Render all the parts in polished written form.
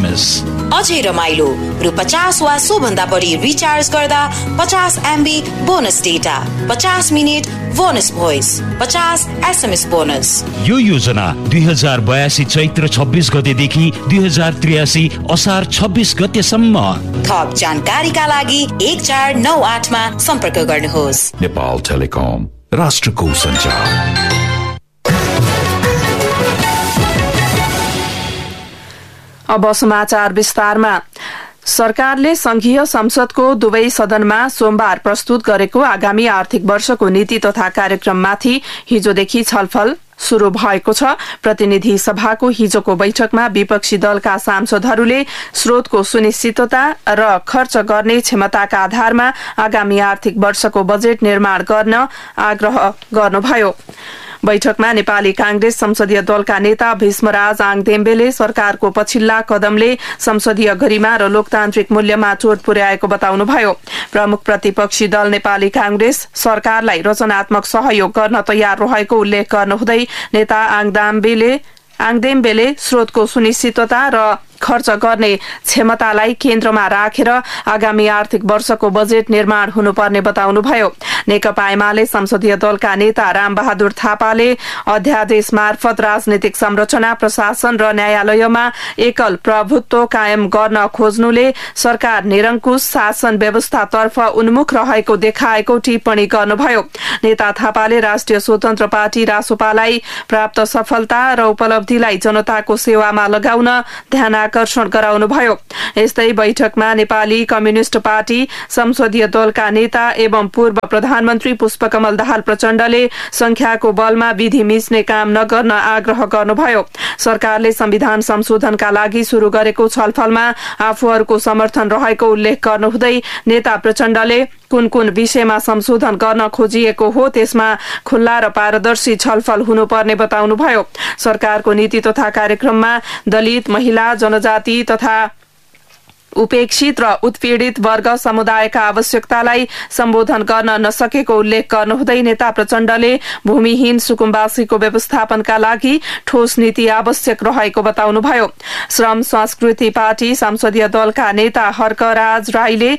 Bonus. अझै रमाइलो रु 50 वा सो भन्दा बढी रिचार्ज गर्दा 50 MB bonus data, 50 minute bonus voice, 50 SMS bonus. यो योजना 2082 चैत्र 26 गतेदेखि 2083 असार 26 गतेसम्म। थप जानकारीका लागि 1498 मा सम्पर्क गर्नुहोस्। नेपाल टेलिकम, राष्ट्रको सञ्चार। अब समाचार विस्तारमा। सरकारले संघीय संसदको दुवै सदनमा सोमबार प्रस्तुत गरेको आगामी आर्थिक वर्षको नीति तथा कार्यक्रममाथि हिजोदेखि छलफल शुरू भएको छ। प्रतिनिधि सभाको हिजोको बैठकमा विपक्षी दलका सांसदहरूले स्रोतको सुनिश्चितता र खर्च गर्ने क्षमताका आधारमा आगामी आर्थिक वर्षको बजेट निर्माण गर्न आग्रह गर्नुभयो। बैठकमा नेपाली कांग्रेस संसदीय दलका नेता भीष्मराज आङदेम्बेले सरकारको पछिल्ला कदमले संसदीय गरिमा र लोकतान्त्रिक मूल्यमा चोट पुर्याएको बताउनुभयो। प्रमुख प्रतिपक्षी दल नेपाली कांग्रेस सरकारलाई रचनात्मक सहयोग गर्न तयार रहेको उल्लेख गर्नुहुँदै नेता आङदेम्बेले स्रोतको सुनिश्चितता र खर्च गर्ने क्षमतालाई केन्द्रमा राखेर आगामी आर्थिक वर्षको बजेट निर्माण हुनुपर्ने बताउनुभयो। नेकपा एमाले संसदीय दलका नेता रामबहादुर थापाले अध्यादेश मार्फत राजनीतिक संरचना, प्रशासन र न्यायालयमा एकल प्रभुत्व कायम गर्न खोज्नुले सरकार निरङ्कुश शासन व्यवस्थातर्फ उन्मुख रहेको देखाएको टिप्पणी गर्नुभयो। नेता थापाले राष्ट्रिय स्वतन्त्र पार्टी रासोपालाई प्राप्त सफलता र उपलब्धिलाई जनताको सेवामा लगाउन ध्यान आकर्षण गराउनुभयो। यस्तै बैठकमा नेपाली कम्युनिष्ट पार्टी संसदीय दलका नेता एवं पूर्व प्रधानमन्त्री पुष्पकमल दाहाल प्रचण्डले संख्याको बलमा विधि मिच्ने काम नगर्न आग्रह गर्नुभयो। सरकारले संविधान संशोधनका लागि शुरू गरेको छलफलमा आफूहरूको समर्थन रहेको उल्लेख गर्नुहुँदै नेता प्रचण्डले कुन कुन विषयमा संशोधन गर्न खोजिएको हो त्यसमा खुल्ला र पारदर्शी छलफल हुनुपर्ने बताउनुभयो। सरकारको नीति तथा कार्यक्रममा दलित, महिला, जनजाति तथा उपेक्षित र उत्पीडित वर्ग समुदायका आवश्यकतालाई सम्बोधन गर्न नसकेको उल्लेख गर्नुहुँदै नेता प्रचण्डले भूमिहीन सुकुम्बासीको व्यवस्थापनका लागि ठोस नीति आवश्यक रहेको बताउनुभयो। श्रम संस्कृति पार्टी संसदीय दलका नेता हर्कराज राईले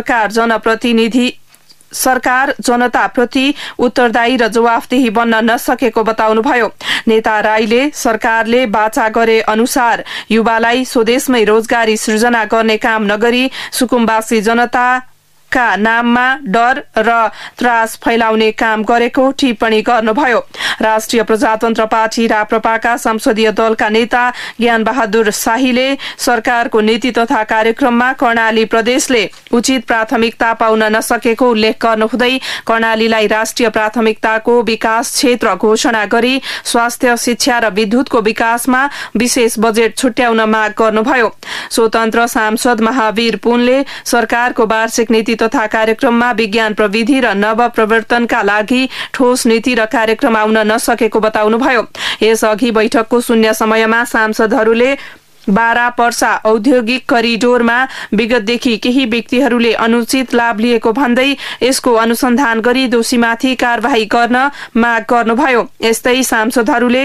सरकार जनताप्रति उत्तरदायी र जवाफदेही बन्न नसकेको बताउनुभयो। नेता राईले सरकारले वाचा गरे अनुसार युवालाई स्वदेशमै रोजगारी सृजना गर्ने काम नगरी सुकुम्बासी जनता का नाममा डर र त्रास फैलाउने काम गरेको टिप्पणी गर्नुभयो। राष्ट्रिय प्रजातन्त्र पार्टी राप्रपाका संसदीय दलका नेता ज्ञान बहादुर शाहीले सरकारको नीति तथा कार्यक्रममा कर्णाली प्रदेशले उचित प्राथमिकता पाउन नसकेको उल्लेख गर्नुहुँदै कर्णालीलाई राष्ट्रिय प्राथमिकताको विकास क्षेत्र घोषणा गरी स्वास्थ्य, शिक्षा र विद्युतको विकासमा विशेष बजेट छुट्याउन माग गर्नुभयो। स्वतन्त्र सांसद महावीर पुनले सरकारको वार्षिक नीति तथा कार्यक्रममा विज्ञान प्रविधि र नव प्रवर्तनका लागि ठोस नीति र कार्यक्रम आउन नसकेको बताउनुभयो। यसअघि बैठकको शून्य समयमा सांसदहरूले 12 पर्सा औद्योगिक करिडोरमा विगतदेखि केही व्यक्तिहरूले अनुचित लाभ लिएको भन्दै यसको अनुसन्धान गरी दोषीमाथि कारबाही गर्न माग गर्नुभयो। यस्तै सांसदहरूले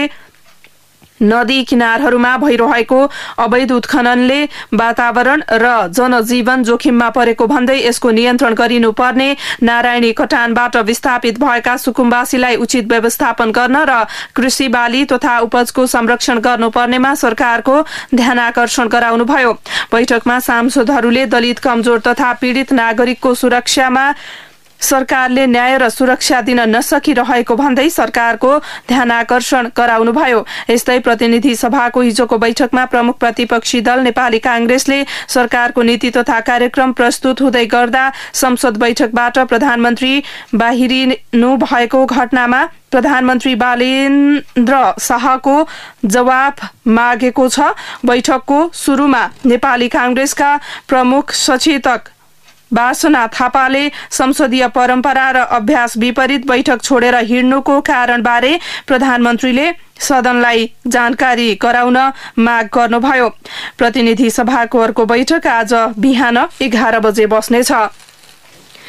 नदी किनारहरूमा भइरहेको अवैध उत्खननले वातावरण र जनजीवन जोखिममा परेको भन्दै यसको नियन्त्रण गरिनुपर्ने, नारायणी कटानबाट विस्थापित भएका सुकुम्बासीलाई उचित व्यवस्थापन गर्न र कृषि बाली तथा उपजको संरक्षण गर्नुपर्नेमा सरकारको ध्यान आकर्षण गराउनुभयो। बैठकमा सांसदहरूले दलित, कमजोर तथा पीडित नागरिकको सुरक्षामा सरकारले न्याय र सुरक्षा दिन नसकिरहेको भन्दै सरकारको ध्यान आकर्षण गराउनुभयो। यस्तै प्रतिनिधि सभाको हिजोको बैठकमा प्रमुख प्रतिपक्षी दल नेपाली कांग्रेसले सरकारको नीति तथा कार्यक्रम प्रस्तुत हुँदै गर्दा संसद बैठकबाट प्रधानमन्त्री बाहिरिनु भएको घटनामा प्रधानमन्त्री बालेन्द्र शाहको जवाफ मागेको छ। बैठकको सुरुमा नेपाली कांग्रेसका प्रमुख सचेतक वासना थापाले संसदीय परम्परा र अभ्यास विपरीत बैठक छोडेर हिँड्नुको कारणबारे प्रधानमन्त्रीले सदनलाई जानकारी गराउन माग गर्नुभयो। प्रतिनिधि सभाको अर्को बैठक आज बिहान 11 बजे बस्नेछ।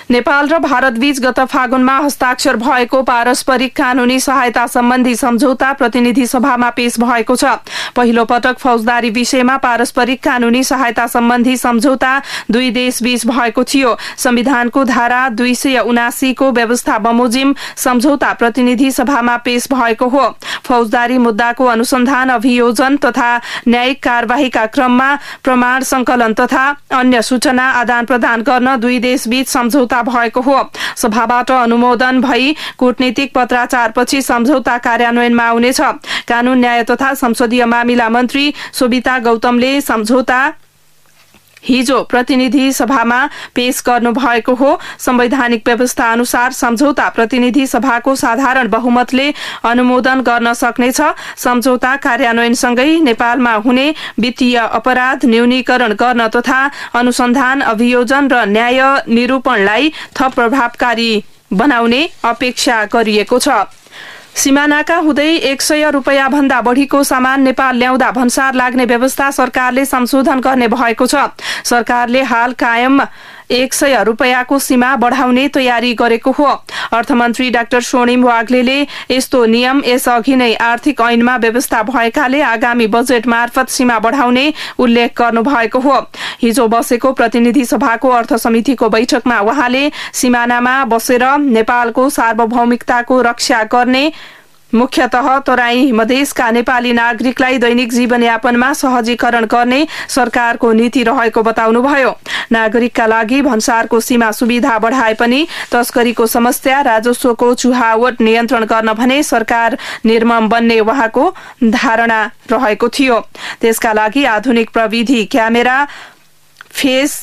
नेपाल र भारतबीच गत फागुनमा हस्ताक्षर भएको पारस्परिक कानूनी सहायता सम्बन्धी सम्झौता प्रतिनिधि सभामा पेश भएको छ। पहिलो पटक फौजदारी विषयमा पारस्परिक कानूनी सहायता सम्बन्धी सम्झौता दुई देशबीच भएको थियो। संविधानको धारा 279 को व्यवस्था बमोजिम सम्झौता प्रतिनिधि सभामा पेश भएको हो। फौजदारी मुद्दाको अनुसन्धान, अभियोजन तथा न्यायिक कार्यवाहीका क्रममा प्रमाण संकलन तथा अन्य सूचना आदान प्रदान गर्न दुई देशबीच सम्झौता भएको हो। सभाबाट अनुमोदन भई कूटनीतिक पत्राचारपछि सम्झौता कार्यान्वयनमा आउनेछ। कानून, न्याय तथा संसदीय मामिला मन्त्री सोभिता गौतमले सम्झौता हिजो प्रतिनिधि सभामा पेश गर्नु भएको हो। संवैधानिक व्यवस्था अनुसार सम्झौता प्रतिनिधि सभाको साधारण बहुमतले अनुमोदन गर्न सक्नेछ। सम्झौता कार्यान्वयनसँगै नेपालमा हुने वित्तीय अपराध न्यूनीकरण गर्न तथा अनुसन्धान, अभियोजन र न्याय निरूपणलाई थप प्रभावकारी बनाउने अपेक्षा गरिएको छ। सीमानाका हुँदै 100 रुपैयाँ भन्दा बढ़ीको सामान नेपाल ल्याउँदा भन्सार लाग्ने व्यवस्था सरकारले संशोधन गर्ने भएको छ। सरकारले हाल कायम 100 रुपैयाँको सीमा बढ़ाउने तयारी गरेको हो। अर्थमन्त्री डाक्टर स्वर्णिम वाग्लेले यस्तो नियम यसअघि नै आर्थिक ऐनमा व्यवस्था भएकाले आगामी बजेट मार्फत सीमा बढ़ाउने उल्लेख गर्नु भएको हो। हिजो बसेको प्रतिनिधि सभाको अर्थ समितिको बैठकमा उहाँले सीमानामा बसेर नेपालको सार्वभौमिकताको रक्षा गर्ने, मुख्यतः तराई मधेसका नेपाली नागरिकलाई दैनिक जीवनयापनमा सहजीकरण गर्ने सरकारको नीति रहेको बताउनुभयो। नागरिकका लागि भन्सारको सीमा सुविधा बढ़ाए पनि तस्करीको समस्या, राजस्वको चुहावट नियन्त्रण गर्न भने सरकार निर्मम बन्ने उहाँको धारणा रहेको थियो। त्यसका लागि आधुनिक प्रविधि, camera, face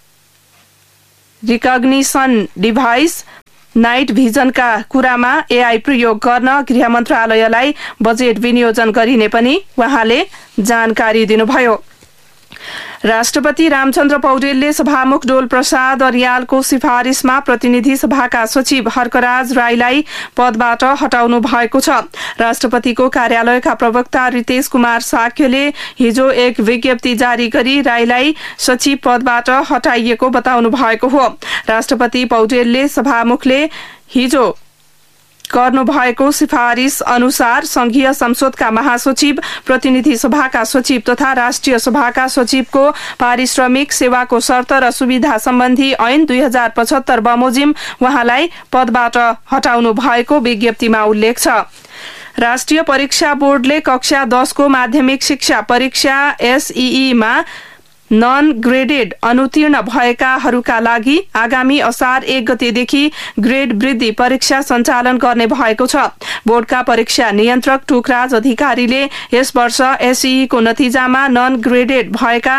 recognition device, night भिजनका कुरामा एआई प्रयोग गर्न गृह मन्त्रालयलाई बजेट विनियोजन गरिने पनि उहाँले जानकारी दिनुभयो। राष्ट्रपति रामचन्द्र पौडेलले सभामुख डोल प्रसाद अर्यालको सिफारिसमा प्रतिनिधि सभाका सचिव हर्कराज राईलाई पदबाट हटाउनु भएको छ। राष्ट्रपतिको कार्यालयका प्रवक्ता रितेश कुमार साक्यले हिजो एक विज्ञप्ति जारी गरी राईलाई सचिव पदबाट हटाइएको बताउनु भएको हो। राष्ट्रपति पौडेलले सभामुखले हिजो गर्नुभएको सिफारिस अनुसार संघीय संसदका महासचिव, प्रतिनिधि सभाका सचिव तथा राष्ट्रिय सभाका सचिवको पारिश्रमिक, सेवाको शर्त र सुविधा सम्बन्धी ऐन 2075 बमोजिम उहाँलाई पदबाट हटाउनु भएको विज्ञप्तिमा उल्लेख छ। राष्ट्रिय परीक्षा बोर्डले कक्षा 10 को माध्यमिक शिक्षा परीक्षा SEE मा नन ग्रेडेड अनुतीर्ण भएकाहरूका लागि आगामी असार 1 गतेदेखि ग्रेड वृद्धि परीक्षा सञ्चालन गर्ने भएको छ। बोर्डका परीक्षा नियन्त्रक टुकराज अधिकारीले यस वर्ष SEE को नतिजामा नन ग्रेडेड भएका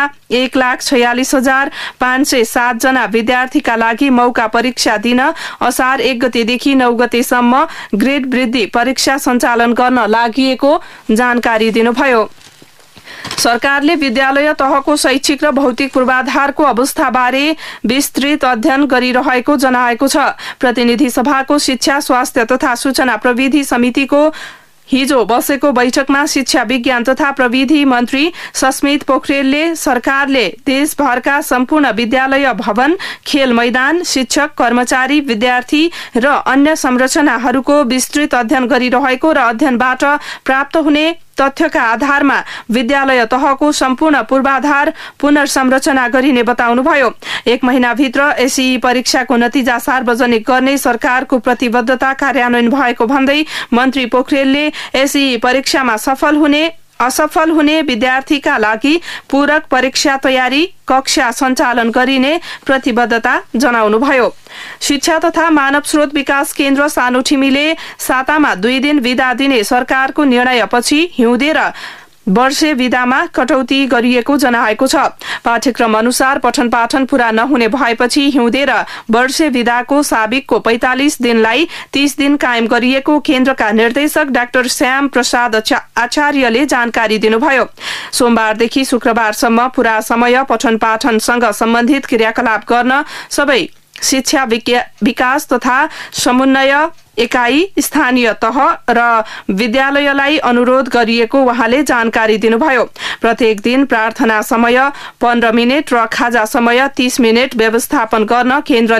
1,46,507 जना विद्यार्थीका लागि मौका परीक्षा दिन असार 1 गतेदेखि 9 गतेसम्म ग्रेड वृद्धि परीक्षा सञ्चालन गर्न लागि जानकारी दिनुभयो। सरकारले विद्यालय तहको शैक्षिक र भौतिक पूर्वाधारको अवस्थाबारे विस्तृत अध्ययन गरिरहेको जनाएको छ। प्रतिनिधि सभाको शिक्षा, स्वास्थ्य तथा सूचना प्रविधि समितिको हिजो बसेको बैठकमा शिक्षा विज्ञान तथा प्रविधि मन्त्री सस्मित पोखरेलले सरकारले देशभरका सम्पूर्ण विद्यालय भवन, खेल मैदान, शिक्षक, कर्मचारी, विद्यार्थी र अन्य संरचनाहरूको विस्तृत अध्ययन गरिरहेको र अध्ययनबाट प्राप्त हुने तथ्यका आधारमा विद्यालय तहको सम्पूर्ण पूर्वाधार पुनर्संरचना गरिने बताउनुभयो। 1 महिनाभित्र SEE परीक्षाको नतिजा सार्वजनिक गर्ने सरकारको प्रतिबद्धता कार्यान्वयन भएको भन्दै मन्त्री पोखरेलले SEE परीक्षामा सफल हुने, असफल हुने विद्यार्थीका लागि पूरक परीक्षा तयारी कक्षा सञ्चालन गरिने प्रतिबद्धता जनाउनुभयो। शिक्षा तथा मानव स्रोत विकास केन्द्र सानोठिमीले सातामा 2 दिन बिदा दिने सरकारको निर्णयपछि हिउँदे र वर्षे विदामा कटौती गरिएको जनाएको छ। पाठ्यक्रम अनुसार पठन पाठन पूरा नहुने भएपछि हिउँदे र वर्षे विदाको साबिकको 45 दिनलाई 30 दिन कायम गरिएको केन्द्रका निर्देशक डाक्टर श्याम प्रसाद आचार्यले जानकारी दिनुभयो। सोमबारदेखि शुक्रबारसम्म पूरा समय पठन पाठनसँग सम्बन्धित क्रियाकलाप गर्न सबै शिक्षा विकास तथा समन्वय एकाइ, स्थानीय तह र विद्यालयलाई अनुरोध गरिएको उहाँले जानकारी दिनुभयो। प्रत्येक दिन प्रार्थना समय 15 मिनेट र खाजा समय 30 मिनेट व्यवस्थापन गर्न केन्द्रले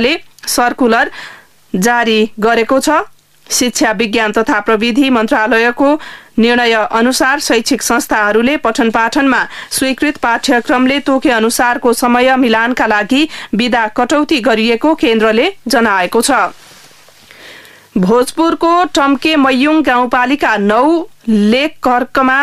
सर्कुलर जारी गरेको छ। शिक्षा विज्ञान तथा प्रविधि मन्त्रालयको निर्णय अनुसार शैक्षिक संस्थाहरूले पठन पाठनमा स्वीकृत पाठ्यक्रमले तोके अनुसारको समय मिलानका लागि बिदा कटौती गरिएको केन्द्रले जनाएको छ। भोजपुरको टम्के मयुङ गाउँपालिका 9 लेककर्कमा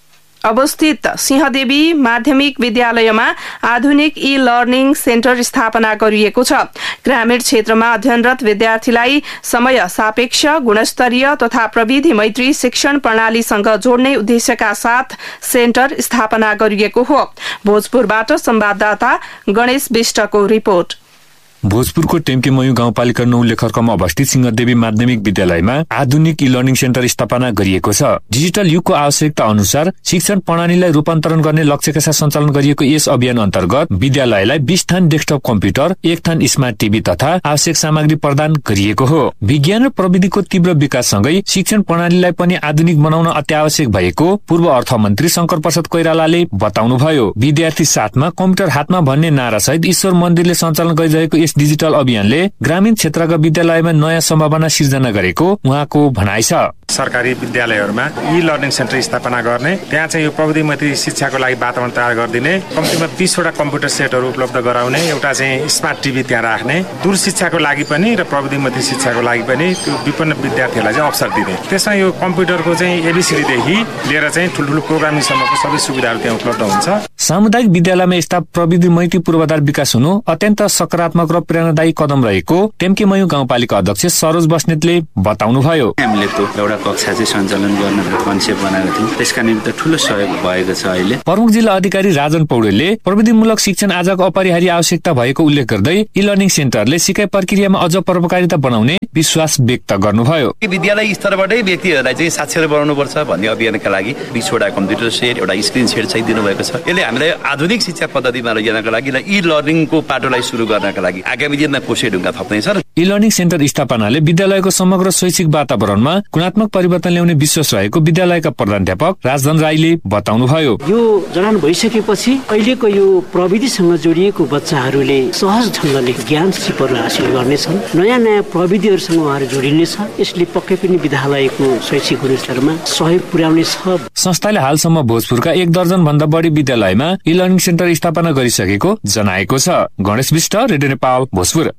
अवस्थित सिंहदेवी माध्यमिक विद्यालयमा आधुनिक ई लर्निङ सेन्टर स्थापना गरिएको छ। ग्रामीण क्षेत्रमा अध्ययनरत विद्यार्थीलाई समय सापेक्ष, गुणस्तरीय तथा प्रविधि मैत्री शिक्षण प्रणालीसँग जोड्ने उद्देश्यका साथ सेन्टर स्थापना गरिएको हो। भोजपुरबाट संवाददाता गणेश विष्टको रिपोर्ट। भोजपुरको टेम्केमयु गाउँपालिका 9 लेखर्कमा अवस्थित सिंहदेवी माध्यमिक विद्यालयमा आधुनिक ई लर्निङ सेन्टर स्थापना गरिएको छ। डिजिटल युगको आवश्यकता अनुसार शिक्षण प्रणालीलाई रूपान्तरण गर्ने लक्ष्यका साथ सञ्चालन गरिएको यस अभियान अन्तर्गत विद्यालयलाई 20 थान डेस्कटप कम्प्युटर, 1 थान स्मार्ट टिभी तथा आवश्यक सामग्री प्रदान गरिएको हो। विज्ञान र प्रविधिको तीव्र विकाससँगै शिक्षण प्रणालीलाई पनि आधुनिक बनाउन अत्यावश्यक भएको पूर्व अर्थमन्त्री शंकर प्रसाद कोइरालाले बताउनुभयो। विद्यार्थी साथमा कम्प्युटर हातमा भन्ने नारासहित ईश्वर मन्दिरले सञ्चालन गरिरहेको डिजिटल अभियानले ग्रामीण क्षेत्रका विद्यालयमा नयाँ सम्भावना सिर्जना गरेको उहाँको भनाइ छ। सरकारी विद्यालयहरूमा ई लर्निङ सेन्टर स्थापना गर्ने, त्यहाँ चाहिँ यो प्रविधि मैत्री शिक्षाको लागि वातावरण तयार गरिदिने, कम्तीमा 20 वटा कम्प्युटर सेटहरू उपलब्ध गराउने, एउटा चाहिँ स्मार्ट टिभी त्यहाँ राख्ने, दूर शिक्षाको लागि पनि र प्रविधि मैत्री शिक्षाको लागि पनि त्यो विपन्न विद्यार्थीहरूलाई चाहिँ अवसर दिने। त्यसमा यो कम्प्युटरको चाहिँ एबीसीडीदेखि लिएर चाहिँ ठुल्ठुलो प्रोग्रामिङसम्मको सबै सुविधाहरू त्यहाँ उपलब्ध हुन्छ। सामुदायिक विद्यालयमा यस्ता प्रविधि मैत्री पूर्वाधार विकास हुनु अत्यन्त सकारात्मक र प्रेरणादायी कदम रहेको टेम्केमयु गाउँपालिका अध्यक्ष सरोज बस्नेतले बताउनुभयो। हामीले एउटा कक्षा चाहिँ सञ्चालन गर्ने कन्सेप्ट बनाएको थियौँ, त्यसका निमित्त ठूलो सहयोग भएको छ। अहिले प्रमुख जिल्ला अधिकारी राजन पौडेलले प्रविधिमूलक शिक्षण आजको अपरिहार्य आवश्यकता भएको उल्लेख गर्दै ई लर्निङ सेन्टरले सिकाइ प्रक्रियामा अझ प्रभावकारिता बनाउने विश्वास व्यक्त गर्नुभयो। विद्यालय स्तरबाटै व्यक्तिहरूलाई चाहिँ साक्षर बनाउनुपर्छ भन्ने अभियानका लागि 20 वटा कम्प्युटर सेट, एउटा स्क्रिन सेट चाहिँ दिनुभएको छ। यसले हामीलाई आधुनिक शिक्षा पद्धतिमा लैजानका लागि ई लर्निङको पाटोलाई सुरु गर्नका लागि आगामी दिनमा कोसे ढुङ्गा थप्दैछ। ई लर्निङ सेन्टर स्थापनाले विद्यालयको समग्र शैक्षिक वातावरणमा गुणात्मक परिवर्तन ल्याउने विश्वास रहेको विद्यालयका प्रधानाध्यापक राजधन राईले बताउनुभयो। यो जडान भइसकेपछि अहिलेको यो प्रविधिसँग जोडिएको बच्चाहरूले सहज ढङ्गले ज्ञान सिपहरू हासिल गर्नेछन्, नयाँ नयाँ प्रविधिहरूसँग उहाँहरू जोडिनेछ। यसले पक्कै पनि विद्यालयको शैक्षिक गुणस्तरमा सहयोग पुर्याउनेछ। संस्थाले हालसम्म भोजपुरका 1 दर्जन भन्दा बढी विद्यालयमा ई लर्निङ सेन्टर स्थापना गरिसकेको जनाएको छ। गणेश विष्ट, रेडियो नेपाल, भोजपुर।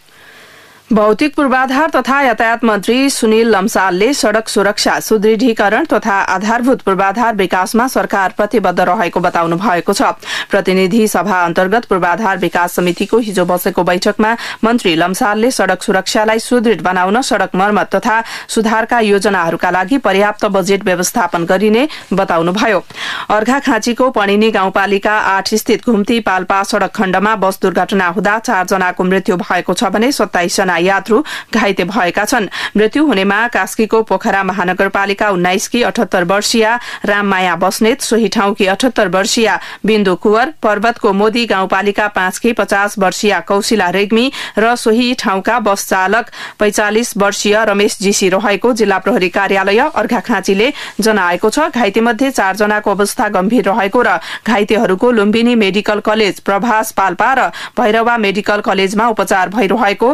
भौतिक पूर्वाधार तथा यातायात मन्त्री सुनिल लम्सालले सड़क सुरक्षा सुदृढीकरण तथा आधारभूत पूर्वाधार विकासमा सरकार प्रतिबद्ध रहेको बताउनु भएको छ। प्रतिनिधि सभा अन्तर्गत पूर्वाधार विकास समितिको हिजो बसेको बैठकमा मन्त्री लम्सालले सड़क सुरक्षालाई सुदृढ बनाउन सड़क मर्मत तथा सुधारका योजनाहरूका लागि पर्याप्त बजेट व्यवस्थापन गरिने बताउनुभयो। अर्घाखाँचीको पणिनी गाउँपालिका 8 स्थित घुम्ती पाल्पा सड़क खण्डमा बस दुर्घटना हुँदा 4 जनाको मृत्यु भएको छ भने 27 जना यात्रु घाइते भएका छन्। मृत्यु हुनेमा कास्कीको पोखरा महानगरपालिका 19 की 78 वर्षीय राममाया बस्नेत, सोही ठाउँकी 78 वर्षीय बिन्दु कुवर, पर्वतको मोदी गाउँपालिका 5 की 50 वर्षीय कौशिला रेग्मी र सोही ठाउँका बस चालक 45 वर्षीय रमेश जीसी रहेको जिल्ला प्रहरी कार्यालय अर्घाखाँचीले जनाएको छ। घाइते मध्ये 4 जनाको अवस्था गम्भीर रहेको र घाइतेहरूको लुम्बिनी मेडिकल कलेज, प्रभास पाल्पा र भैरवा मेडिकल कलेजमा उपचार भइरहेको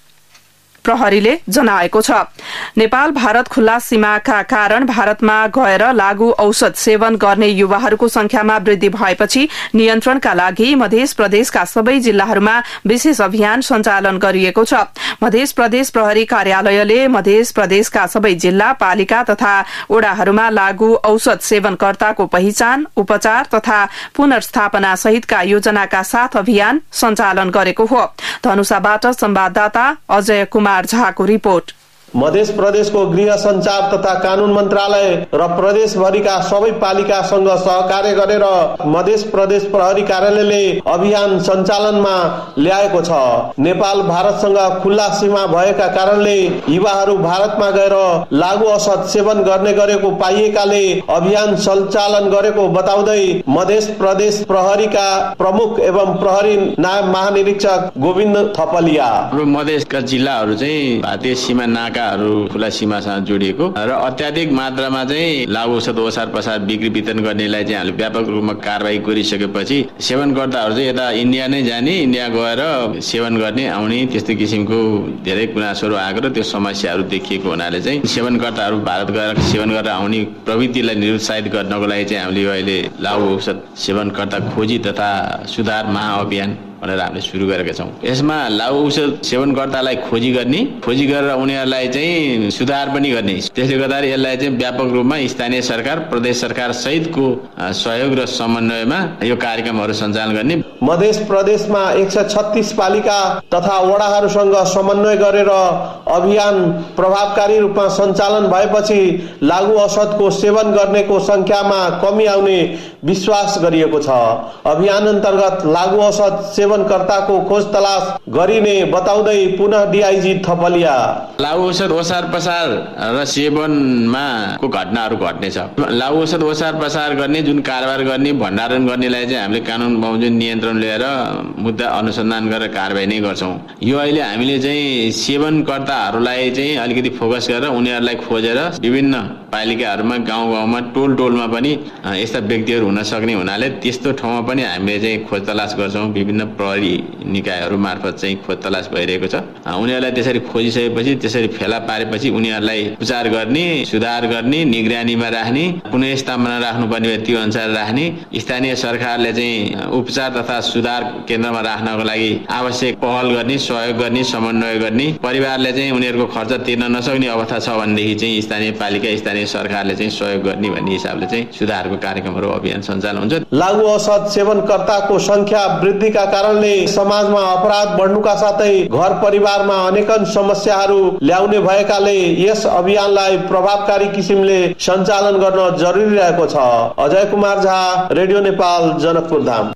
प्रहरीले जनाएको छ। नेपाल भारत खुल्ला सीमाका कारण भारतमा गएर लागू औषध सेवन गर्ने युवाहरूको संख्यामा वृद्धि भएपछि नियन्त्रणका लागि मध्य प्रदेशका सबै जिल्लाहरूमा विशेष अभियान सञ्चालन गरिएको छ। मध्य प्रदेश प्रहरी कार्यालयले मध्य प्रदेशका सबै जिल्ला, पालिका तथा ओडाहरूमा लागू औषध सेवनकर्ताको पहिचान, उपचार तथा पुनर्स्थापना सहितका योजनाका साथ अभियान सञ्चालन गरेको हो। धनुषाबाट संवाददाता अजय कुमार झाको रिपोर्ट। मध्य प्रदेशको गृह संचार तथा कानून मन्त्रालय र प्रदेशभरिका सबै पालिकासँग सहकार्य गरेर मध्य प्रदेश प्रहरी कार्यालयले अभियान सञ्चालनमा ल्याएको छ। नेपाल भारतसँग खुल्ला सीमा भएका कारणले युवाहरू भारतमा गएर लागू औषध सेवन गर्ने गरेको पाइएकाले अभियान सञ्चालन गरेको बताउँदै मध्य प्रदेश प्रहरीका प्रमुख एवं प्रहरी नायब महानिरीक्षक गोविन्द थपलिया मधेसका जिल्लाहरू चाहिँ भारतीय सीमा नाका पालिकाहरू खुला सीमासँग जोडिएको र अत्याधिक मात्रामा चाहिँ लागु औषध ओसार पसार बिक्री वितरण गर्नेलाई चाहिँ हामीले व्यापक रूपमा कारबाही गरिसकेपछि सेवनकर्ताहरू चाहिँ यता इन्डिया नै जाने, इन्डिया गएर सेवन गर्ने आउने त्यस्तो किसिमको धेरै गुनासोहरू आएको र त्यो समस्याहरू देखिएको हुनाले चाहिँ सेवनकर्ताहरू भारत गएर सेवन गरेर आउने प्रवृत्तिलाई निरुत्साहित गर्नको लागि चाहिँ हामीले अहिले लागु औषध सेवनकर्ता खोजी तथा सुधार महाअभियान भनेर हामीले सुरु गरेका छौँ। यसमा लागु औषध सेवनकर्तालाई खोजी गरेर उनीहरूलाई चाहिँ सुधार पनि गर्ने। त्यसले गर्दाखेरि यसलाई चाहिँ व्यापक रूपमा स्थानीय सरकार, प्रदेश सरकार सहितको सहयोग र समन्वयमा यो कार्यक्रमहरू सञ्चालन गर्ने। मध्य प्रदेशमा 136 पालिका तथा वडाहरूसँग समन्वय गरेर अभियान प्रभावकारी रूपमा सञ्चालन भएपछि लागु औषधको सेवन गर्नेको संख्यामा कमी आउने विश्वास गरिएको छ। अभियान अन्तर्गत लागु औषध सेवनकर्ताको खोज तलास गरिने बताउँदै पुनः डीआईजी थपलिया, लागु औषध ओसार पसार र सेवनमा को घटनाहरू घट्नेछ। लागु औषध ओसार पसार गर्ने, जुन कारोबार गर्ने, भण्डारण गर्नेलाई चाहिँ हामीले कानुन बमोजिम नियन्त्रण लिएर मुद्दा अनुसन्धान गरेर कारबाही नै गर्छौँ। यो अहिले हामीले चाहिँ सेवनकर्ताहरूलाई चाहिँ अलिकति फोकस गरेर उनीहरूलाई खोजेर विभिन्न पालिकाहरूमा, गाउँ गाउँमा, टोल टोलमा पनि यस्ता व्यक्तिहरू हुन सक्ने हुनाले त्यस्तो ठाउँमा पनि हामीले चाहिँ खोज तलास गर्छौँ। विभिन्न प्रहरी निकायहरू मार्फत चाहिँ खोज तलास भइरहेको छ। उनीहरूलाई त्यसरी खोजिसकेपछि, त्यसरी फेला पारेपछि उनीहरूलाई उपचार गर्ने, सुधार गर्ने, निगरानीमा राख्ने, पुनः स्थापना राख्नुपर्ने त्यो अनुसार राख्ने, स्थानीय सरकारले चाहिँ उपचार तथा सुधार केन्द्रमा राख्नको लागि आवश्यक पहल गर्ने, सहयोग गर्ने, समन्वय गर्ने। परिवारले चाहिँ उनीहरूको खर्च तिर्न नसक्ने अवस्था छ भनेदेखि चाहिँ स्थानीय पालिका, स्थानीय सरकारले चाहिँ सहयोग गर्ने भन्ने हिसाबले चाहिँ सुधारको कार्यक्रमहरू अभियान सञ्चालन हुन्छ। लागु औषध सेवनकर्ताको संख्या वृद्धिका कारणले समाजमा अपराध बढ्नुका साथै घर परिवारमा अनेकन समस्याहरू ल्याउने भएकाले यस अभियानलाई प्रभावकारी किसिमले सञ्चालन गर्न जरुरी रहेको छ। अजय कुमार झा, रेडियो नेपाल, जनकपुर धाम।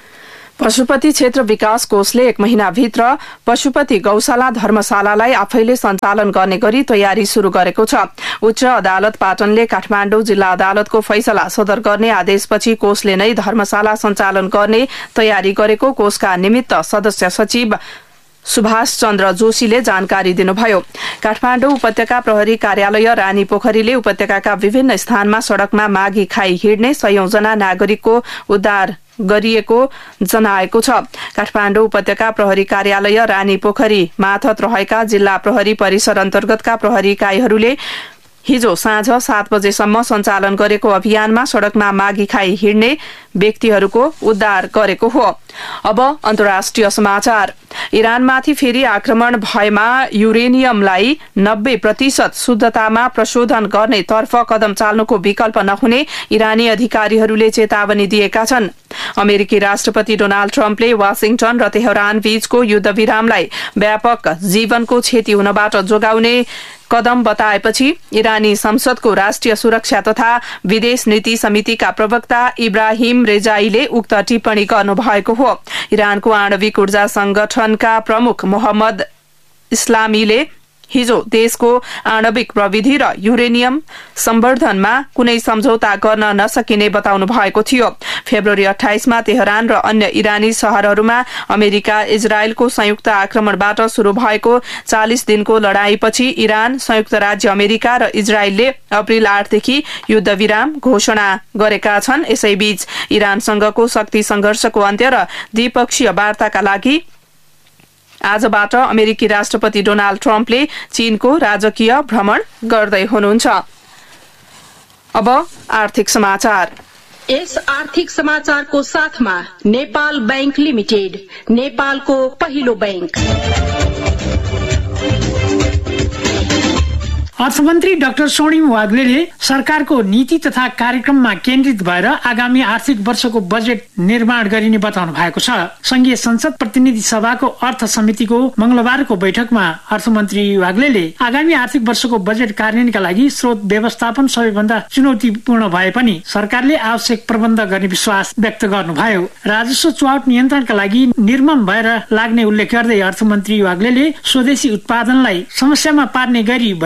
पशुपति क्षेत्र विकास कोषले 1 महिनाभित्र पशुपति गौशाला धर्मशालालाई आफैले सञ्चालन गर्ने गरी तयारी शुरू गरेको छ। उच्च अदालत पाटनले काठमाडौँ जिल्ला अदालतको फैसला सदर गर्ने आदेशपछि कोषले नै धर्मशाला सञ्चालन गर्ने तयारी गरेको कोषका निमित्त सदस्य सचिव सुभाष चन्द्र जोशीले जानकारी दिनुभयो। काठमाडौँ उपत्यका प्रहरी कार्यालय रानी पोखरीले उपत्यकाका विभिन्न स्थानमा सड़कमा मागी खाई हिँड्ने 100 जना नागरिकको उद्धार गरिएको जनाएको छ। काठमाडौँ उपत्यका प्रहरी कार्यालय रानी पोखरी माथत रहेका जिल्ला प्रहरी परिसर अन्तर्गतका प्रहरी इकाइहरूले हिजो साँझ 7 बजेसम्म सञ्चालन गरेको अभियानमा सड़कमा मागी खाई हिँड्ने व्यक्तिहरूको उद्धार गरेको हो। अब अन्तर्राष्ट्रिय समाचार। इरानमाथि फेरि आक्रमण भएमा युरेनियमलाई 90% शुद्धतामा प्रशोधन गर्ने तर्फ कदम चाल्नुको विकल्प नहुने इरानी अधिकारीहरूले चेतावनी दिएका छन्। अमेरिकी राष्ट्रपति डोनाल्ड ट्रम्पले वाशिंगटन र तेहरान बीचको युद्धविरामलाई व्यापक जीवनको क्षति हुनबाट जोगाउने कदम बताएपछि इरानी संसदको राष्ट्रिय सुरक्षा तथा विदेश नीति समितिका प्रवक्ता इब्राहिम रेजाईले उक्त टिप्पणी गर्नुभएको हो। इरानको आणविक ऊर्जा संगठनका प्रमुख मोहम्मद इस्लामीले हिजो देशको आणविक प्रविधि र युरेनियम सम्वर्धनमा कुनै सम्झौता गर्न नसकिने बताउनु भएको थियो। फेब्रुअरी 28 मा तेहरान र अन्य इरानी शहरहरूमा अमेरिका इजरायलको संयुक्त आक्रमणबाट शुरू भएको 40 दिनको लडाईपछि इरान, संयुक्त राज्य अमेरिका र इजरायलले अप्रिल 8 देखि युद्धविराम घोषणा गरेका छन्। यसैबीच इरानसँगको शक्ति संघर्षको अन्त्य र द्विपक्षीय वार्ताका लागि आजबाट अमेरिकी राष्ट्रपति डोनाल्ड ट्रम्पले चीनको राजकीय भ्रमण गर्दै हुनुहुन्छ। अब आर्थिक समाचार। यस आर्थिक समाचारको साथमा नेपाल बैंक लिमिटेड, नेपालको पहिलो बैंक। अर्थमन्त्री डाक्टर स्वर्णिम वाग्लेले सरकारको नीति तथा कार्यक्रममा केन्द्रित भएर आगामी आर्थिक वर्षको बजेट निर्माण गरिने बताउनु भएको छ। संघीय संसद प्रतिनिधि सभाको अर्थ समितिको मंगलबारको बैठकमा अर्थमन्त्री वाग्लेले आगामी आर्थिक वर्षको बजेट कार्यान्वयनका लागि स्रोत व्यवस्थापन सबैभन्दा चुनौतीपूर्ण भए पनि सरकारले आवश्यक प्रबन्ध गर्ने विश्वास व्यक्त गर्नुभयो। राजस्व चुहावट नियन्त्रणका लागि निर्मम भएर लाग्ने उल्लेख गर्दै अर्थमन्त्री वाग्लेले स्वदेशी उत्पादनलाई समस्यामा पार्ने गरी भइरहेका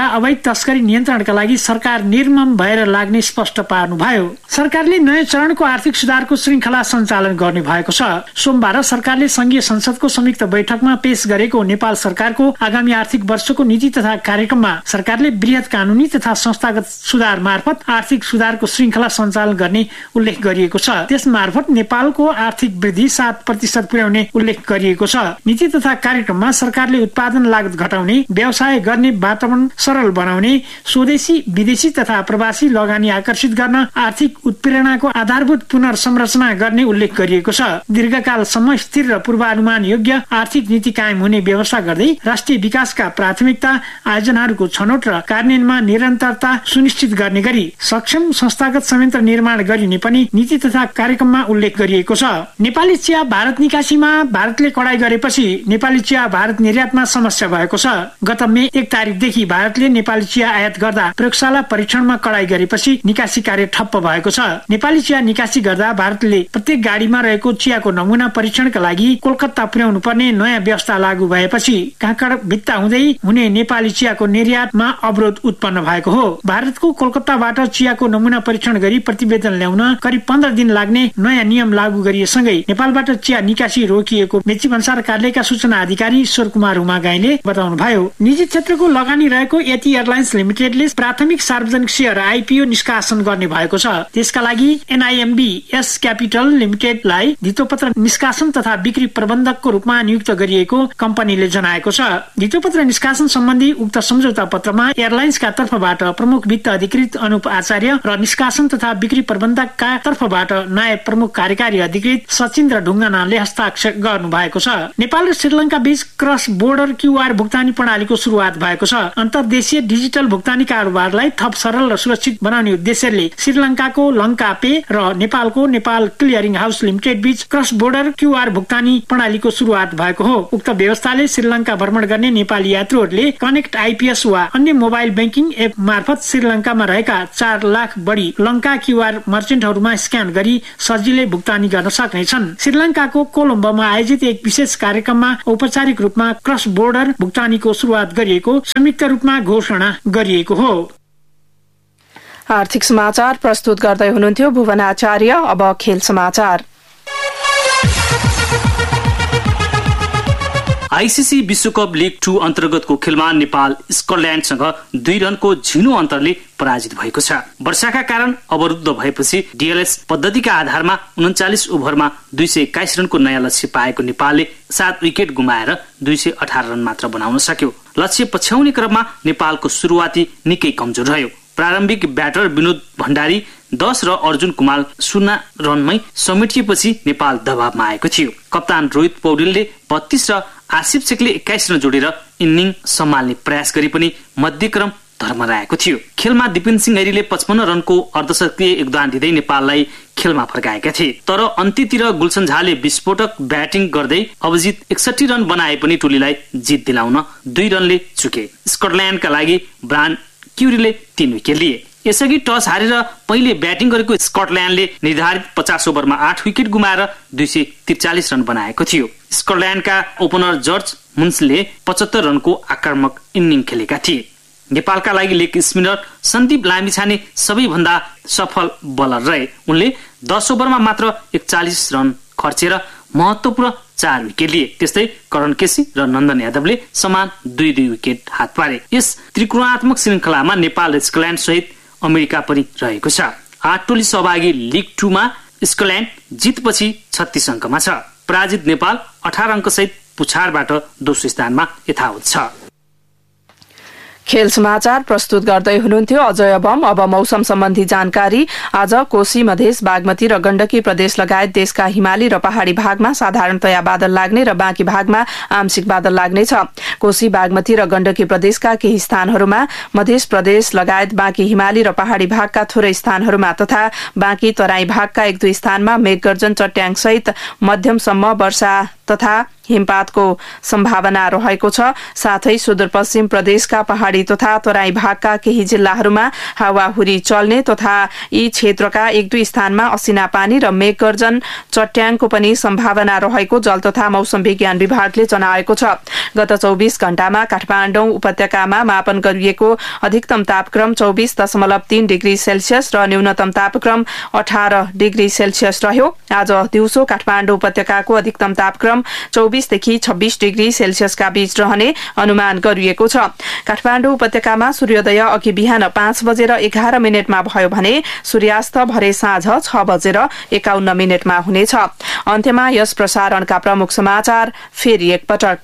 चिया अवैध तस्करी नियन्त्रणका लागि सरकार निर्मम भएर लाग्ने स्पष्ट पार्नुभयो। सरकारले नयाँ चरणको आर्थिक सुधारको श्रृङ्खला सञ्चालन गर्ने भएको छ। सोमबार सरकारले संघीय संसदको संयुक्त बैठकमा पेश गरेको नेपाल सरकारको आगामी आर्थिक वर्षको नीति तथा कार्यक्रममा सरकारले वृहत कानूनी तथा संस्थागत सुधार मार्फत आर्थिक सुधारको श्रृङ्खला सञ्चालन गर्ने उल्लेख गरिएको छ। त्यस मार्फत नेपालको आर्थिक वृद्धि 7% पुर्याउने उल्लेख गरिएको छ। नीति तथा कार्यक्रममा सरकारले उत्पादन लागत घटाउने, व्यवसाय गर्ने वातावरण सरल बनाउने, स्वदेशी विदेशी तथा प्रवासी लगानी आकर्षित गर्न आर्थिक उत्प्रेरणाको आधारभूत पुनर्संरचना गर्ने उल्लेख गरिएको छ। दीर्घकालसम्म स्थिर र पूर्वानुमान योग्य आर्थिक नीति कायम हुने व्यवस्था गर्दै राष्ट्रिय विकासका प्राथमिकता आयोजनाहरूको छनौट र कार्यान्वयनमा निरन्तरता सुनिश्चित गर्ने गरी सक्षम संस्थागत संयन्त्र निर्माण गरिने पनि नीति तथा कार्यक्रममा उल्लेख गरिएको छ। नेपाली चिया भारत निकासीमा भारतले कडाई गरेपछि नेपाली चिया भारत निर्यातमा समस्या भएको छ। गत मे 1 तारिकदेखि भारतले नेपाली चिया आयात गर्दा प्रयोगशाला परीक्षणमा कडाई गरेपछि निकासी कार्य ठप्प भएको छ। नेपाली चिया निकासी गर्दा भारतले प्रत्येक गाडीमा रहेको चियाको नमुना परीक्षणका लागि कोलकाता पुर्याउनु पर्ने नयाँ व्यवस्था लागू भएपछि काँकड भित्ता हुँदै हुने नेपाली चियाको निर्यातमा अवरोध उत्पन्न भएको हो। भारतको कोलकाताबाट चियाको नमुना परीक्षण गरी प्रतिवेदन ल्याउन करिब 15 दिन लाग्ने नयाँ नियम लागू गरिएसँगै नेपालबाट चिया निकासी रोकिएको मेची भन्सार कार्यालयका सूचना अधिकारी ईश्वर कुमार हुमागाईले बताउनु भयो। निजी क्षेत्रको लगानी रहेको यति एयरलाइन्स लिमिटेडले प्राथमिक सार्वजनिक शेयर आइपीओ निष्कासन गर्ने भएको छ। त्यसका लागि एनआईएमबी एस क्यापिटल लिमिटेडलाई धितोपत्र निष्कासन तथा बिक्री प्रबन्धकको रूपमा नियुक्त गरिएको कम्पनीले जनाएको छ। धितोपत्र निष्कासन सम्बन्धी उक्त सम्झौता पत्रमा एयरलाइन्सका तर्फबाट प्रमुख वित्त अधिकृत अनुप आचार्य र निष्कासन तथा बिक्री प्रबन्धकका तर्फबाट नायब प्रमुख कार्यकारी अधिकृत सचिन्द्र ढुङ्गानाले हस्ताक्षर गर्नु भएको छ। नेपाल र श्रीलङ्का बीच क्रस बोर्डर क्यूआर भुक्तानी प्रणालीको शुरुआत भएको छ। अन्तर्देशीय डिजिटल भुक्तानी कारोबारलाई थप सरल र सुरक्षित बनाउने उद्देश्यले श्रीलङ्काको लङ्का पे र नेपालको नेपाल क्लियरिङ हाउस लिमिटेड बीच क्रस बोर्डर क्यूआर भुक्तानी प्रणालीको शुरुआत भएको हो। उक्त व्यवस्थाले श्रीलङ्का भ्रमण गर्ने नेपाली यात्रुहरूले कनेक्ट आइपीएस वा अन्य मोबाइल बैंकिङ एप मार्फत श्रीलङ्कामा रहेका 4 लाख बढी लङ्का क्यूआर मर्चेन्टहरूमा स्क्यान गरी सजिलै भुक्तानी गर्न सक्नेछन्। श्रीलङ्काको कोलम्बोमा आयोजित एक विशेष कार्यक्रममा औपचारिक रूपमा क्रस बोर्डर भुक्तानीको शुरुआत गरिएको संयुक्त रूपमा घोषणा गरिएको हो। आर्थिक समाचार प्रस्तुत गर्दै हुनुहुन्थ्यो भुवन आचार्य। अब खेल समाचार। आईसीसी विश्वकप लीग 2 अन्तर्गतको खेलमा नेपाल स्कटल्याण्डसँग 2 रनको झिनो अन्तरले पराजित भएको छ। वर्षाका कारण अवरुद्ध भएपछि डीएलएस पद्धतिका आधारमा 39 ओभरमा 221 रनको नयाँ लक्ष्य पाएको नेपालले 7 विकेट गुमाएर 218 रन मात्र बनाउन सक्यो। लक्ष्य पछ्याउने क्रममा नेपालको सुरुवाती निकै कमजोर रह्यो। प्रारम्भिक ब्याटर विनोद भण्डारी 10 र अर्जुन कुमार 0 रनमै समेटिएपछि नेपाल दबावमा आएको थियो। कप्तान रोहित पौडेलले 32 र आसिफ शेखले 21 रन जोडेर इनिङ सम्हाल्ने प्रयास गरे पनि मध्यक्रम धर्मराएको थियो। खेलमा दिपेन सिंह ऐरीले 55 रनको अर्धशतकीय योगदान दिँदै नेपाललाई खेलमा फर्काएका थिए। तर अन्त्यतिर गुलसन झाले विस्फोटक ब्याटिङ गर्दै अभिजित 61 रन बनाए पनि टोलीलाई जित दिलाउन 2 रनले चुके। स्कटल्याण्डका लागि ब्रायन क्युरीले 3 विकेट लिए। यसअघि टस हारेर पहिले ब्याटिङ गरेको स्कटल्याण्डले निर्धारित 50 ओभरमा 8 विकेट गुमाएर 243 रन बनाएको थियो। स्कटल्याण्डका ओपनर जर्ज मुन्सले 75 रनको आक्रामक इनिङ खेलेका थिए। नेपालका लागि लेग स्पिनर सन्दीप लामिछाने सबैभन्दा सफल बलर रहे। उनले 10 ओभरमा मात्र 41 रन खर्चेर महत्वपूर्ण 4 विकेट लिए। त्यस्तै करण केसी र नन्दन यादवले समान 2-2 विकेट हात पारे। यस त्रिकोणात्मक श्रृंखलामा नेपाल र स्कटल्याण्ड सहित अमेरिका पनि रहेको छ। 8 टोली सहभागी लीग 2 मा स्कटल्याण्ड जितपछि 36 अङ्कमा छ। पराजित नेपाल 18 अङ्क सहित पुछारबाट दोस्रो स्थानमा यथावत छ। खेल समाचार प्रस्तुत गर्दै हुनुहुन्थ्यो अजय बम। अब मौसम सम्बन्धी जानकारी। आज कोशी मधेस बागमती र गण्डकी प्रदेश लगायत देशका हिमाली र पहाड़ी भागमा साधारणतया बादल लाग्ने र बाँकी भागमा आंशिक बादल लाग्ने छ। कोशी बागमती र गण्डकी प्रदेशका केही स्थानहरूमा, मध्य प्रदेश लगायत बाँकी हिमाली र पहाड़ी भागका थोरै स्थानहरूमा तथा बाँकी तराई भागका 1-2 स्थानमा मेघगर्जन चट्याङ सहित मध्यमसम्म वर्षा तथा हिमपातको सम्भावना रहेको छ। साथै सुदूरपश्चिम प्रदेशका पहाड़ी तथा तराई भागका केही जिल्लाहरूमा हावाहुरी चल्ने तथा यी क्षेत्रका 1-2 स्थानमा असिना पानी र मेघगर्जन चट्याङको पनि सम्भावना रहेको जल तथा मौसम विज्ञान विभागले जनाएको छ। गत 24 घण्टामा काठमाडौँ उपत्यकामा मापन गरिएको अधिकतम तापक्रम 24.3 डिग्री सेल्सियस र न्यूनतम तापक्रम 18 डिग्री सेल्सियस रह्यो। आज दिउँसो काठमाडौँ उपत्यकाको अधिकतम तापक्रम 24 देखि 26 डिग्री सेल्सियसका बीच रहने अनुमान गरिएको छ। काठमाडौँ उपत्यकामा सूर्योदय अघि बिहान 5:11 भयो भने सूर्यास्त भरे साँझ 6:51 हुनेछ। अन्त्यमा यस प्रसारणका प्रमुख समाचार फेरि एकपटक।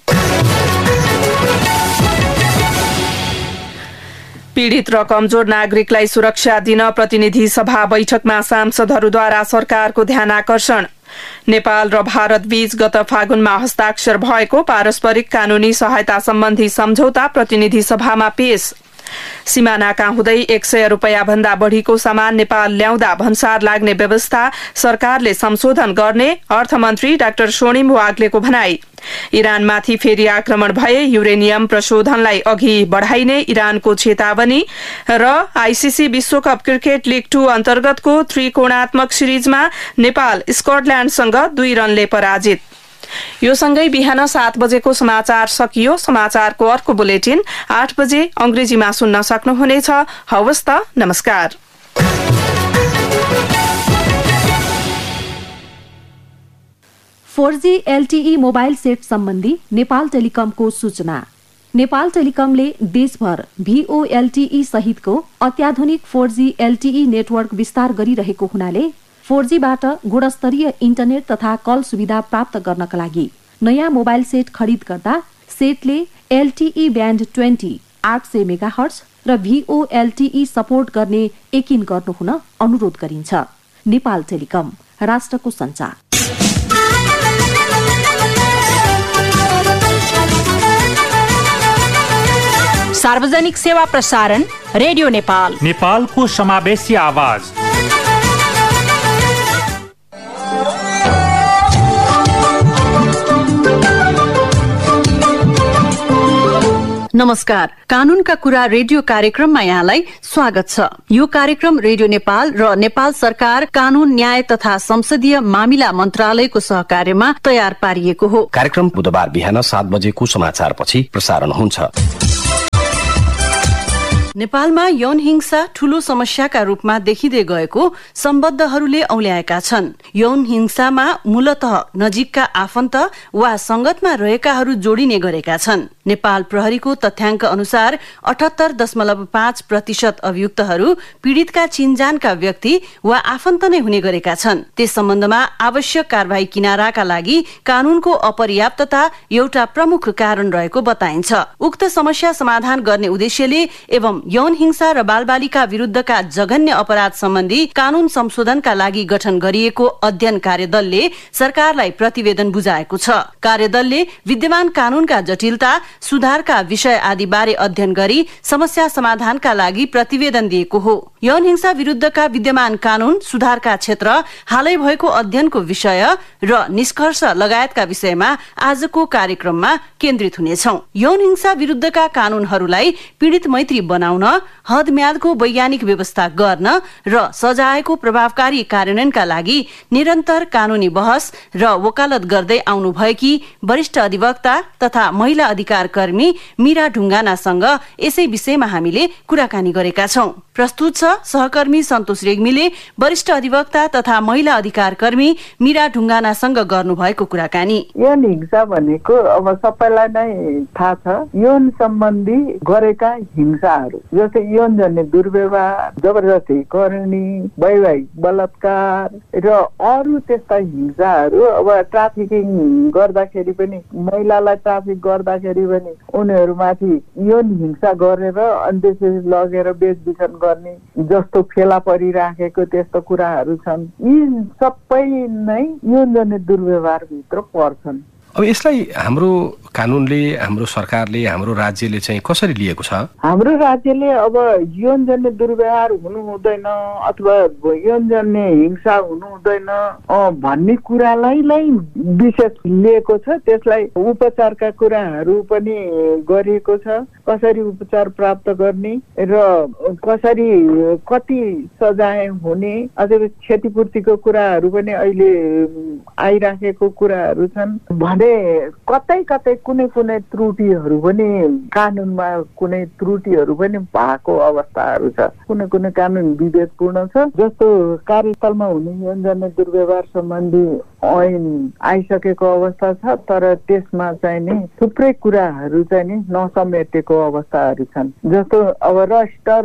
पीड़ित र कमजोर नागरिकलाई सुरक्षा दिन प्रतिनिधि सभा बैठकमा सांसदहरूद्वारा सरकारको ध्यानाकर्षण। नेपाल र भारत बीच गत फागुनमा हस्ताक्षर भएको पारस्परिक कानूनी सहायता सम्बन्धी सम्झौता प्रतिनिधि सभामा पेश। सीमानाका हुँदै 100 रुपैयाँ भन्दा बढ़ीको सामान नेपाल ल्याउँदा भन्सार लाग्ने व्यवस्था सरकारले संशोधन गर्ने अर्थमन्त्री डाक्टर सोनिम वाग्लेको भनाई। इरानमाथि फेरि आक्रमण भए युरेनियम प्रशोधनलाई अघि बढ़ाइने इरानको चेतावनी र आईसीसी विश्वकप क्रिकेट लीग 2 अन्तर्गतको त्रिकोणात्मक सिरिजमा नेपाल स्कटल्याण्डसँग 2 रनले पराजित। यो सँगै बिहान 7 बजेको समाचार सकियो। समाचारको अर्को बुलेटिन 8 बजे अंग्रेजीमा सुन्न सक्नुहुनेछ। हवस् त, नमस्कार। Four G LTE mobile set सम्बन्धी नेपाल टेलिकमको सूचना। नेपाल टेलिकमले देशभर VOLTE सहितको अत्याधुनिक 4G LTE नेटवर्क विस्तार गरिरहेको हुनाले 4Gबाट गुणस्तरीय इन्टरनेट तथा कल सुविधा प्राप्त गर्नका लागि नयाँ मोबाइल सेट खरिद गर्दा सेटले LTE ब्यान्ड 20 800 मेगाहर्ज र VOLTE सपोर्ट गर्ने यकिन गर्नुहुन अनुरोध गरिन्छ। नेपाल टेलिकम, राष्ट्रको सञ्चार। सार्वजनिक सेवा प्रसारण रेडियो नेपाल, नेपालको समावेशी आवाज। नमस्कार, कानूनका कुरा रेडियो कार्यक्रममा यहाँलाई स्वागत छ। यो कार्यक्रम रेडियो नेपाल र नेपाल सरकार कानून, न्याय तथा संसदीय मामिला मन्त्रालयको सहकार्यमा तयार पारिएको हो। कार्यक्रम बुधबार बिहान 7 बजेको समाचारपछि प्रसारण हुन्छ। नेपालमा यौन हिंसा ठूलो समस्याका रूपमा देखिँदै गएको सम्बद्धहरूले औल्याएका छन्। यौन हिंसामा मूलतः नजिकका आफन्त वा संगतमा रहेकाहरू जोडिने गरेका छन्। नेपाल प्रहरीको तथ्याङ्क अनुसार 78.5% अभियुक्तहरू पीड़ितका चिनजानका व्यक्ति वा आफन्त नै हुने गरेका छन्। त्यस सम्बन्धमा आवश्यक कारबाही किनाराका लागि कानूनको अपर्याप्तता एउटा प्रमुख कारण रहेको बताइन्छ। उक्त समस्या समाधान गर्ने उद्देश्यले एवं यौन हिंसा र बालबालिका विरुद्धका जघन्य अपराध सम्बन्धी कानून संशोधनका लागि गठन गरिएको अध्ययन कार्यदलले सरकारलाई प्रतिवेदन बुझाएको छ। कार्यदलले विद्यमान कानूनका जटिलता, सुधारका विषय आदि बारे अध्ययन गरी समस्या समाधानका लागि प्रतिवेदन दिएको हो। यौन हिंसा विरुद्धका विद्यमान कानून सुधारका क्षेत्र, हालै भएको अध्ययनको विषय र निष्कर्ष लगायतका विषयमा आजको कार्यक्रममा केन्द्रित हुनेछौं। यौन हिंसा विरुद्धका कानूनहरूलाई पीड़ित मैत्री बनाउन, हदम्यादको वैज्ञानिक व्यवस्था गर्न र सजायको प्रभावकारी कार्यान्वयनका लागि निरन्तर कानूनी बहस र वकालत गर्दै आउनु भएकी वरिष्ठ अधिवक्ता तथा महिला अधिकार कर्मी मीरा ढुङ्गानासँग यसै विषयमा हामीले कुराकानी गरेका छौं। प्रस्तुत छ सहकर्मी सन्तोष रेग्मीले वरिष्ठ अधिवक्ता तथा महिला अधिकार कर्मी मीरा ढुङ्गानासँग गर्नुभएको कुराकानी। यौन हिंसा भनेको अब सबैलाई नै थाहा छ, यौन सम्बन्धी गरेका हिंसाहरू जस्तै यौन जन्य दुर्व्यवहार, जबरजस्ती करणी, वैवाहिक बलात्कार र अरू त्यस्ता हिंसाहरू। अब ट्राफिकिङ गर्दाखेरि पनि, महिलालाई ट्राफिक गर्दाखेरि पनि उनीहरूमाथि यौन हिंसा गरेर अनि त्यसपछि लगेर बेचबिखन गर्ने जस्तो फेला परिराखेको त्यस्तो कुराहरू छन्। यी सबै नै यौन जन्य दुर्व्यवहार भित्र पर्छन्। अब यसलाई हाम्रो कानुनले, हाम्रो सरकारले, हाम्रो राज्यले चाहिँ कसरी लिएको छ? हाम्रो राज्यले अब यौनजन्य दुर्व्यवहार हुनु हुँदैन अथवा यौनजन्य हिंसा हुनु हुँदैन भन्ने कुरालाई विशेष लिएको छ। त्यसलाई उपचारका कुराहरू पनि गरिएको छ, कसरी उपचार प्राप्त गर्ने र कसरी कति सजाय हुने अथवा क्षतिपूर्तिको कुराहरू पनि अहिले आइराखेको कुराहरू छन् भने कतै कतै कुनै कुनै त्रुटिहरू पनि कानुनमा कुनै त्रुटिहरू पनि भएको अवस्थाहरू छ। कुनै कुनै कानुन विवेकपूर्ण छ, जस्तो कार्यस्थलमा हुने यौनजन्य दुर्व्यवहार सम्बन्धी ऐन आइसकेको अवस्था छ, तर त्यसमा चाहिँ नि थुप्रै कुराहरू चाहिँ नि नसमेटेको अवस्थाहरू छन्। जस्तो अब रजिस्टर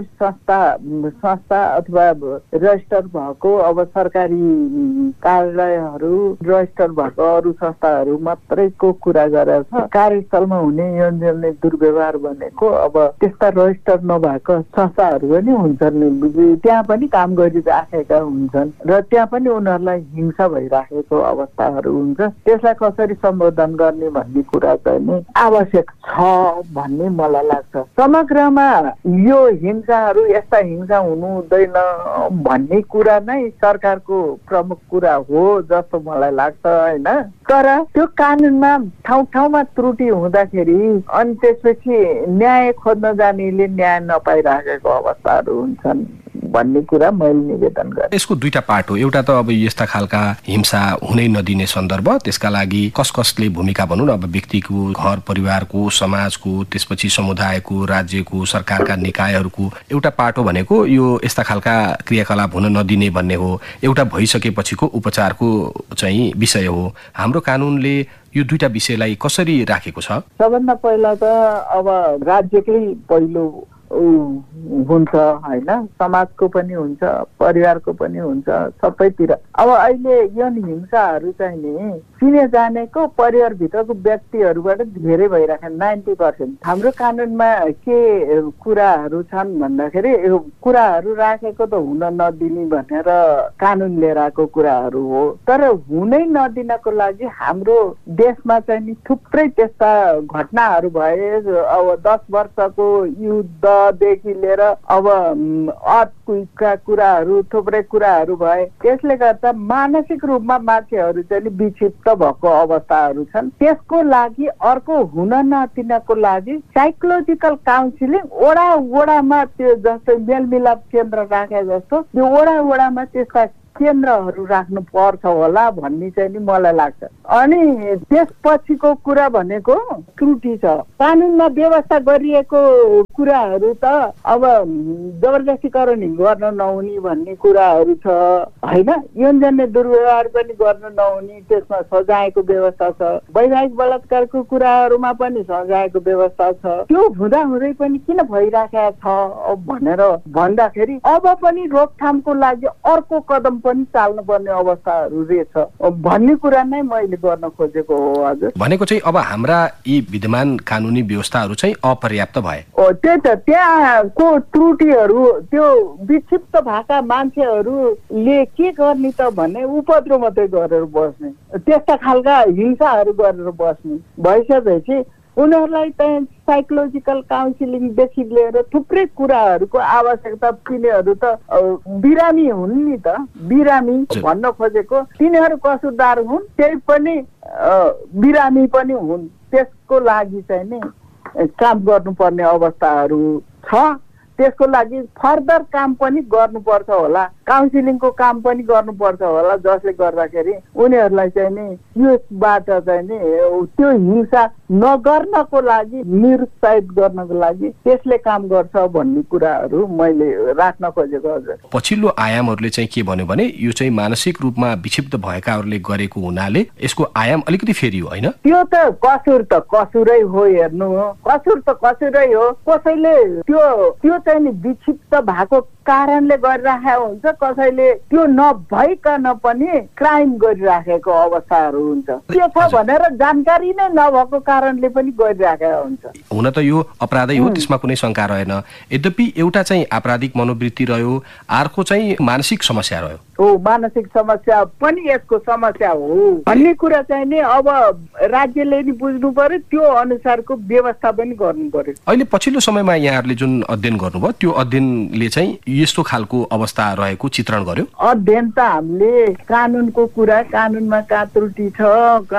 संस्था अथवा रजिस्टर भएको अब सरकारी कार्यालयहरू, रजिस्टर भएको अरू संस्थाहरू मात्रैको कुरा गरेर छ। कार्यस्थलमा हुने यौनजन्य दुर्व्यवहार भनेको अब त्यस्ता रजिस्टर नभएको संस्थाहरू पनि हुन्छन्, त्यहाँ पनि काम गरिराखेका हुन्छन् र त्यहाँ पनि उनीहरूलाई हिंसा भइराखेको अवस्थाहरू हुन्छ। त्यसलाई कसरी सम्बोधन गर्ने भन्ने कुरा चाहिँ आवश्यक छ भन्ने मलाई लाग्छ। समग्रमा यो हिंसाहरू यस्ता हिंसा हुनु हुँदैन भन्ने कुरा नै सरकारको प्रमुख कुरा हो जस्तो मलाई लाग्छ होइन। तर त्यो कानुनमा ठाउँ ठाउँमा त्रुटि हुँदाखेरि अनि त्यसपछि न्याय खोज्न जानेले न्याय नपाइराखेको अवस्थाहरू हुन्छन् भन्ने कुरा मैले निवेदन गरेँ। यसको दुईटा पार्ट हो। एउटा त अब यस्ता खालका हिंसा हुनै नदिने सन्दर्भ, त्यसका लागि कसले भूमिका भनौँ न, अब व्यक्तिको, घर परिवारको, समाजको, त्यसपछि समुदायको, राज्यको, सरकारका निकायहरूको एउटा पार्ट हो भनेको यो यस्ता खालका क्रियाकलाप हुन नदिने भन्ने हो। एउटा भइसकेपछिको उपचारको चाहिँ विषय हो। हाम्रो कानुनले यो दुईटा विषयलाई कसरी राखेको छ? सबभन्दा पहिला त अब राज्यकै पहिलो हुन्छ होइन, समाजको पनि हुन्छ, परिवारको पनि हुन्छ, सबैतिर। अब अहिले यौन हिंसाहरू चाहिँ नि चिने जानेको परिवारभित्रको व्यक्तिहरूबाट धेरै भइरहेको 90%। हाम्रो कानुनमा के कुराहरू छन् भन्दाखेरि यो कुराहरू राखेको त हुन नदिने भनेर कानुन लिएर आएको कुराहरू हो, तर हुनै नदिनको लागि हाम्रो देशमा चाहिँ नि थुप्रै त्यस्ता घटनाहरू भए। अब 10 वर्षको युद्धदेखि लिएर अब अर्थक्वेकका कुराहरू, थुप्रै कुराहरू भए। त्यसले गर्दा मानसिक रूपमा मान्छेहरू चाहिँ विक्षिप्त भएको अवस्थाहरू छन्। त्यसको लागि अर्को हुन नदिनको लागि साइकोलोजिकल काउन्सिलिङ वडामा त्यो जस्तै मेलमिलाप केन्द्र राखे जस्तो त्यो वडामा त्यस्ता केन्द्रहरू राख्नु पर्छ होला भन्ने चाहिँ नि मलाई लाग्छ। अनि त्यसपछिको कुरा भनेको त्रुटि छ। कानुनमा व्यवस्था गरिएको कुराहरू त अब जबरजस्तीकरण गर्न नहुने भन्ने कुराहरू छ होइन। यौनजन्य दुर्व्यवहार पनि गर्न नहुने, त्यसमा सजायको व्यवस्था छ। वैवाहिक बलात्कारको कुराहरूमा पनि सजायको व्यवस्था छ। त्यो हुँदाहुँदै पनि किन भइराखेको छ भनेर भन्दाखेरि अब पनि रोकथामको लागि अर्को कदम पनि चाल्नु पर्ने अवस्थाहरू रहेछ भन्ने कुरा नै मैले गर्न खोजेको हो। हजुर, भनेको चाहिँ अब हाम्रा यी विद्यमान कानुनी व्यवस्थाहरू चाहिँ अपर्याप्त भए। त्यही त, त्यहाँको त्रुटिहरू त्यो विक्षिप्त भएका मान्छेहरूले के गर्ने त भने उपद्रो मात्रै गरेर बस्ने, त्यस्ता खालका हिंसाहरू गरेर बस्ने भइसकेपछि उनीहरूलाई चाहिँ साइकोलोजिकल काउन्सिलिङदेखि लिएर थुप्रै कुराहरूको आवश्यकता। तिनीहरू त बिरामी हुन् नि त, बिरामी भन्न खोजेको तिनीहरू कसुरदार हुन्, त्यही पनि बिरामी पनि हुन्। त्यसको लागि चाहिँ नि काम गर्नुपर्ने अवस्थाहरू छ। त्यसको लागि फर्दर काम पनि गर्नुपर्छ होला, काउन्सिलिङको काम पनि गर्नुपर्छ होला, जसले गर्दाखेरि उनीहरूलाई चाहिँ नि यसबाट चाहिँ नि त्यो हिंसा नगर्नको लागि, निरुत्साहित गर्नको लागि त्यसले काम गर्छ भन्ने कुराहरू मैले राख्न खोजेको। हजुर, पछिल्लो आयामहरूले चाहिँ के भन्यो भने यो चाहिँ मानसिक रूपमा विक्षिप्त भएकाहरूले गरेको हुनाले यसको आयाम अलिकति फेरि हो होइन। त्यो त कसुरै हो, हेर्नु हो, कसुर त कसुरै हो। कसैले त्यो चाहिँ नि विक्षिप्त भएको कारणले गरिराखेको हुन्छ, कसैले त्यो नभइकन पनि क्राइम गरिराखेको अवस्थाहरू हुन्छ। के छ भनेर जानकारी नै नभएको कारणले पनि गरिराखेको हुन्छ। हुन त यो अपराधै हो, त्यसमा कुनै शङ्का रहेन। यद्यपि एउटा चाहिँ आपराधिक मनोवृत्ति रह्यो, अर्को चाहिँ मानसिक समस्या रह्यो। हो, मानसिक समस्या पनि यसको समस्या हो भन्ने कुरा चाहिँ नि अब राज्यले नि बुझ्नु पर्यो, त्यो अनुसारको व्यवस्था पनि गर्नु पर्यो। अहिले पछिल्लो समयमा यहाँहरूले जुन अध्ययन गर्नुभयो त्यो अध्ययनले चाहिँ यस्तो खालको अवस्था रहेको चित्रण गर्यो? अध्ययन त हामीले कानुनको कुरा, कानुनमा कहाँ त्रुटि छ,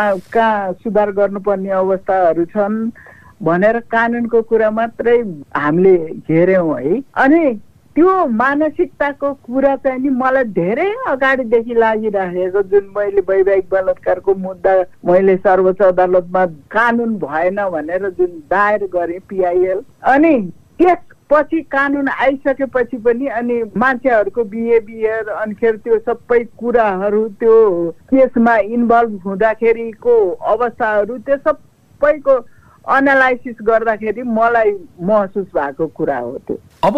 कहाँ सुधार गर्नुपर्ने अवस्थाहरू छन् भनेर कानुनको कुरा मात्रै हामीले हेर्यौं है। अनि त्यो मानसिकताको कुरा चाहिँ नि मलाई धेरै अगाडिदेखि लागिराखेको, जुन मैले वैवाहिक बलात्कारको मुद्दा मैले सर्वोच्च अदालतमा कानुन भएन भनेर जुन दायर गरेँ PIL, अनि त्यसपछि कानुन आइसकेपछि पनि अनि मान्छेहरूको बिहेभियर अनि त्यो सबै कुराहरू त्यो केसमा इन्भल्भ हुँदाखेरिको अवस्थाहरू त्यो सबैको एनालाइसिस गर्दाखेरि मलाई महसुस भएको कुरा हो त्यो। अब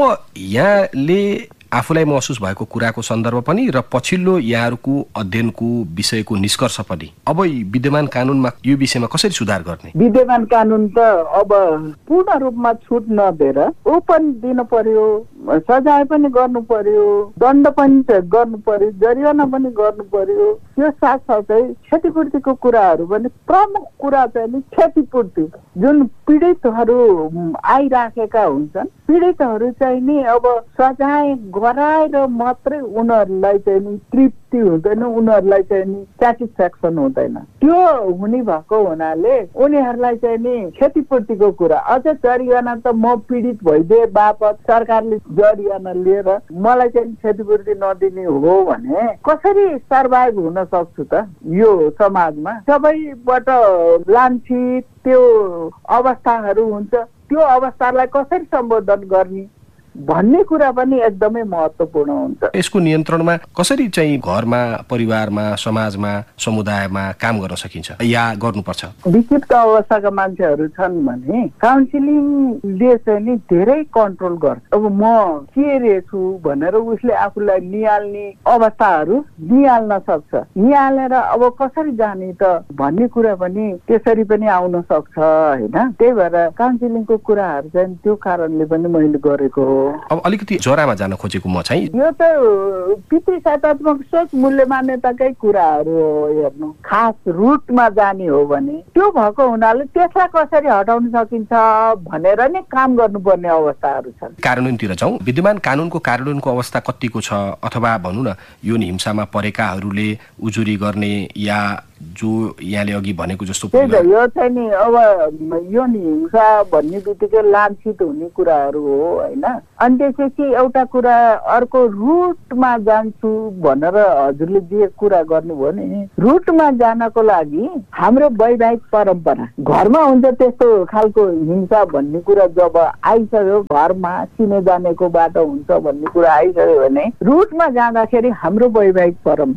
यहाँले आफूलाई महसुस भएको कुराको सन्दर्भ पनि र पछिल्लो यहाँहरूको अध्ययनको विषयको निष्कर्ष पनि अब विद्यमान कानुनमा यो विषयमा कसरी सुधार गर्ने? विद्यमान कानुन त अब पूर्ण रूपमा छुट नदिएर ओपन दिन पर्यो, सजाय पनि गर्नु पर्यो, दण्ड पनि गर्नु पर्यो, जरिवाना पनि गर्नु पर्यो। त्यो साथसाथै क्षतिपूर्तिको कुराहरू पनि प्रमुख कुरा चाहिँ नि क्षतिपूर्ति। जुन पीडितहरू आइराखेका हुन्छन्, पीडितहरू चाहिँ नि अब सजाय गराएर मात्रै उनीहरूलाई चाहिँ नि तृप्ति हुँदैन, उनीहरूलाई चाहिँ नि सेटिस्फ्याक्सन हुँदैन। त्यो हुने भएको हुनाले उनीहरूलाई चाहिँ नि क्षतिपूर्तिको कुरा, अझ जरिवाना त म पीडित भइदिए बापत सरकारले जरिवाना लिएर मलाई चाहिँ क्षतिपूर्ति नदिने हो भने कसरी सर्भाइभ हुन सक्छु त यो समाजमा? सबैबाट लान्छित त्यो अवस्थाहरू हुन्छ, त्यो अवस्थालाई कसरी सम्बोधन गर्ने भन्ने कुरा पनि एकदमै महत्त्वपूर्ण हुन्छ। यसको नियन्त्रणमा कसरी चाहिँ घरमा, परिवारमा, समाजमा, समुदायमा काम गर्न सकिन्छ या गर्नुपर्छ? विक्षिप्त अवस्थाका मान्छेहरू छन् भने काउन्सिलिङले चाहिँ नि धेरै कन्ट्रोल गर्छ। अब म के रहेछु भनेर उसले आफूलाई निहाल्ने अवस्थाहरू निहाल्न सक्छ। निहालेर अब कसरी जाने त भन्ने कुरा पनि त्यसरी पनि आउन सक्छ हैन। त्यही भएर काउन्सिलिङको कुराहरू चाहिँ त्यो कारणले पनि मैले गरेको हो। अब अलिकति जरामा जान खोजेको म चाहिँ यो त पितृसत्तात्मक सोच मूल्य मान्यताकै कुराहरू हो। हेर्नु, खास रुटमा जाने हो भने त्यो भएको हुनाले त्यसलाई कसरी हटाउन सकिन्छ भनेर नै काम गर्नुपर्ने अवस्थाहरू छन्। कार्यान्वयनतिर जाउँ। विद्यमान कानुनको कार्यान्वयनको अवस्था कतिको छ, अथवा भनौँ न यौन हिंसामा परेकाहरूले उजुरी गर्ने या जो यहाँले अघि भनेको जस्तो यो चाहिँ नि अब यौन हिंसा भन्ने बित्तिकै लान्छित हुने कुराहरू हो हैन। अनि त्यसपछि एउटा कुरा अर्को रुटमा जान्छु भनेर हजुरले जे कुरा गर्नुभयो नि, रुटमा जानको लागि हाम्रो वैवाहिक परम्परा घरमा हुन्छ त्यस्तो खालको हिंसा भन्ने कुरा जब आइसक्यो, घरमा चिने जानेको बाटो हुन्छ भन्ने कुरा आइसक्यो भने रुटमा जाँदाखेरि हाम्रो वैवाहिक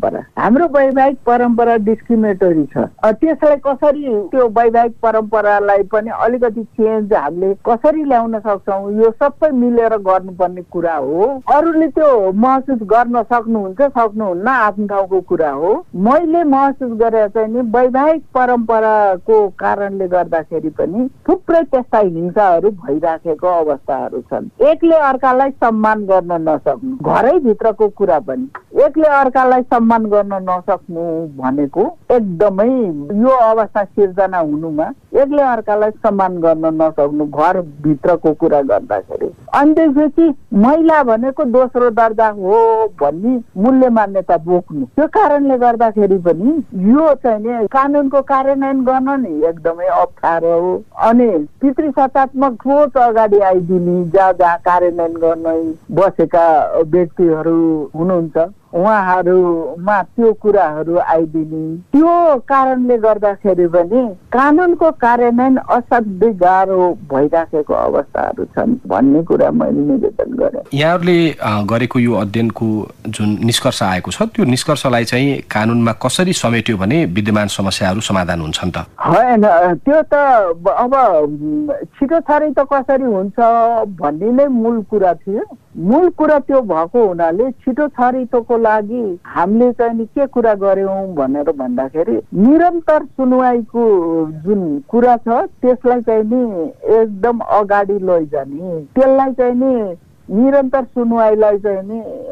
परम्परा डिस्क्रिमिनेटरी छ। त्यसलाई कसरी त्यो वैवाहिक परम्परालाई पनि अलिकति चेन्ज हामीले कसरी ल्याउन सक्छौँ, यो सबै मिलेर गर्नुपर्ने कुरा हो। अरूले त्यो महसुस गर्न सक्नुहुन्न आफ्नो ठाउँको कुरा हो। मैले महसुस गरे चाहिँ नि वैवाहिक परम्पराको कारणले गर्दाखेरि पनि थुप्रै त्यस्ता हिंसाहरू भइराखेको अवस्थाहरू छन्। एकले अर्कालाई सम्मान गर्न नसक्नु, घरैभित्रको कुरा पनि एकले अर्कालाई सम्मान गर्न नसक्नु भनेको एकदमै यो अवस्था सिर्जना हुनुमा एकले अर्कालाई सम्मान गर्न नसक्नु घरभित्रको कुरा गर्दाखेरि। अनि त्यसपछि महिला भनेको दोस्रो दर्जा हो भन्ने मूल्य मान्यता बोक्नु, त्यो कारणले गर्दाखेरि पनि यो चाहिँ नि कानुनको कार्यान्वयन गर्न नि एकदमै अप्ठ्यारो हो। अनि पितृसत्तात्मक सोच अगाडि आइदिने, जहाँ कार्यान्वयन गर्न बसेका व्यक्तिहरू हुनुहुन्छ उहाँहरूमा त्यो कुराहरू आइदिने, त्यो कारणले गर्दाखेरि पनि कानुनको कार्यान्वयन असाध्यै गाह्रो भइराखेको अवस्थाहरू छन् भन्ने कुरा मैले निवेदन गरेँ। यहाँहरूले गरेको यो अध्ययनको जुन निष्कर्ष आएको छ त्यो निष्कर्षलाई चाहिँ कानुनमा कसरी समेट्यो भने विद्यमान समस्याहरू समाधान हुन्छन् त? होइन, त्यो त अब छिटो छारै त कसरी हुन्छ भन्ने नै मूल कुरा थियो। मूल कुरा त्यो भएको हुनाले छिटो छरितोको लागि हामीले चाहिँ नि के कुरा गर्यौं भनेर भन्दाखेरि निरन्तर सुनवाईको जुन कुरा छ त्यसलाई चाहिँ नि एकदम अगाडि लैजाने, त्यसलाई चाहिँ नि निरन्तर सुनवाईलाई चाहिँ नि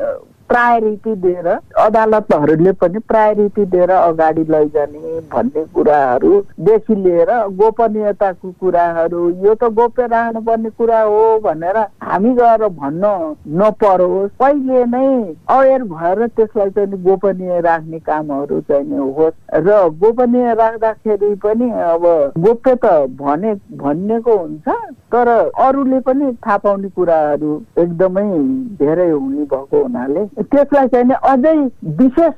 प्रायोरिटी दिएर अदालतहरूले पनि प्रायोरिटी दिएर अगाडि लैजाने भन्ने कुराहरूदेखि लिएर गोपनीयताको कुराहरू, यो त गोप्य राख्नुपर्ने कुरा हो भनेर हामी गएर भन्न नपरोस्, पहिले नै अवेर भएर त्यसलाई चाहिँ गोपनीय राख्ने कामहरू चाहिँ होस्। र गोपनीय राख्दाखेरि पनि अब गोप्य त भन्नेको हुन्छ, तर अरूले पनि थाहा पाउने कुराहरू एकदमै धेरै हुने भएको हुनाले त्यसलाई चाहिँ अझै विशेष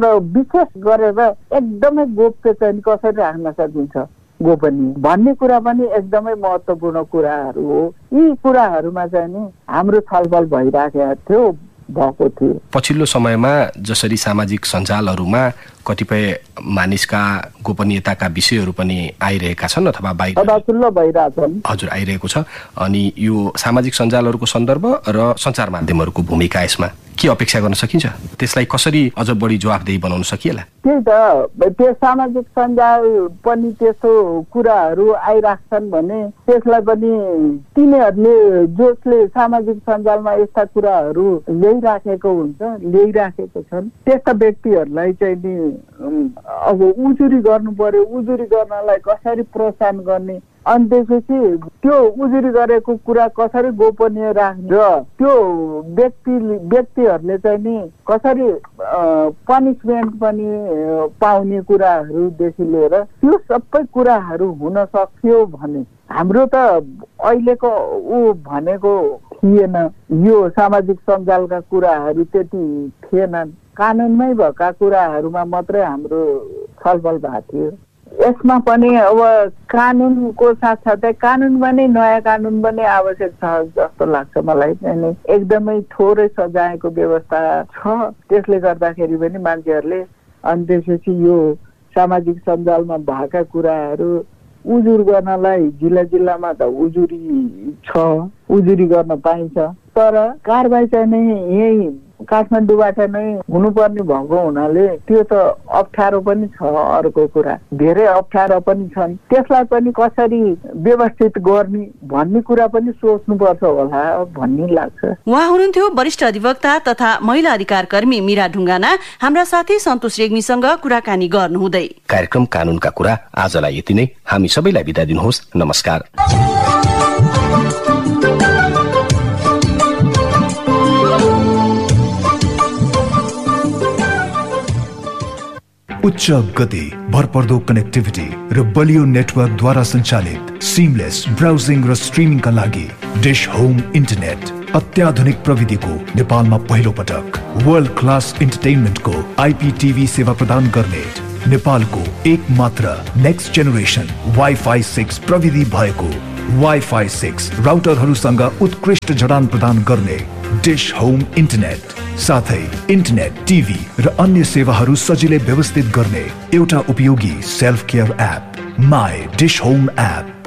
गरेर एकदमै गोप्य चाहिँ कसरी राख्न सकिन्छ गोपनीय भन्ने कुरा पनि एकदमै महत्त्वपूर्ण कुराहरू हो। यी कुराहरूमा चाहिँ हाम्रो छलफल भइराखेको थियो। पछिल्लो समयमा जसरी सामाजिक सञ्जालहरूमा कतिपय मानिसका गोपनीयताका विषयहरू पनि आइरहेका छन् अथवा हजुर आइरहेको छ, अनि यो सामाजिक सञ्जालहरूको सन्दर्भ र सञ्चार माध्यमहरूको भूमिका यसमा के अपेक्षा गर्न सकिन्छ? त्यसलाई कसरी अझ बढी जवाफदेही बनाउन सकिएला? त्यही त, त्यो सामाजिक सञ्जाल पनि त्यस्तो कुराहरू आइराख्छन् भने त्यसलाई पनि तिनीहरूले जसले सामाजिक सञ्जालमा यस्ता कुराहरू ल्याइराखेको छन् त्यस्ता व्यक्तिहरूलाई चाहिँ नि अब उजुरी गर्नु पर्यो। उजुरी गर्नलाई कसरी प्रोत्साहन गर्ने, अनि त्यसपछि त्यो उजुरी गरेको कुरा कसरी गोपनीय राख्ने र त्यो व्यक्तिहरूले चाहिँ नि कसरी पनिसमेन्ट पनि पाउने कुराहरूदेखि लिएर त्यो सबै कुराहरू हुन सक्यो भने हाम्रो त अहिलेको भनेको थिएन। यो सामाजिक सञ्जालका कुराहरू त्यति थिएनन्, कानुनमै भएका कुराहरूमा मात्रै हाम्रो छलफल भएको थियो। यसमा पनि अब कानुनको साथसाथै कानुनमा नै नयाँ कानुन पनि आवश्यक छ जस्तो लाग्छ मलाई। एकदमै थोरै सजायको व्यवस्था छ, त्यसले गर्दाखेरि पनि मान्छेहरूले अनि त्यसपछि यो सामाजिक सञ्जालमा भएका कुराहरू उजुर गर्नलाई जिल्लामा त उजुरी छ, उजुरी गर्न पाइन्छ, तर कारबाही चाहिँ नै यही काठमाडौँबाट नै हुनुपर्ने भएको हुनाले त्यो त अप्ठ्यारो पनि छ। अर्को कुरा धेरै अप्ठ्यारो पनि छन्, त्यसलाई पनि कसरी व्यवस्थित गर्ने भन्ने कुरा पनि सोच्नुपर्छ होला भन्ने लाग्छ। उहाँ हुनुहुन्थ्यो वरिष्ठ अधिवक्ता तथा महिला अधिकार कर्मी मीरा ढुङ्गाना। हाम्रा साथी सन्तोष रेग्मीसँग कुराकानी गर्नुहुँदै कार्यक्रम कानूनका कुरा आजलाई यति नै। हामी सबैलाई बिदा दिनुहोस्। नमस्कार। उच्च गति, भरपर्दो कनेक्टिभिटी र बलियो नेटवर्कद्वारा सञ्चालित सिमलेस ब्राउजिङ र स्ट्रिमिङका लागि डिश होम इन्टरनेट अत्याधुनिक प्रविधिको नेपालमा पहिलो पटक वर्ल्ड क्लास इन्टरटेनमेन्टको IPTV सेवा प्रदान गर्ने नेपालको एक मात्र नेक्स्ट जेनेरेसन वाइफाई 6 प्रविधि भएको वाइफाई 6 राउटरहरूसँग उत्कृष्ट जडान प्रदान गर्ने डिश होम इन्टरनेट, साथै इन्टरनेट, टिभी र अन्य सेवाहरू सजिलै व्यवस्थित गर्ने एउटा उपयोगी self care app my dish home app.